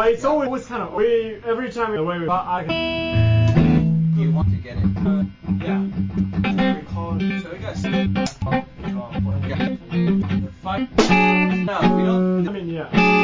But it's always kind of every time the way we I You want to get it. yeah. So we got some. Five. No, we don't. I mean, yeah.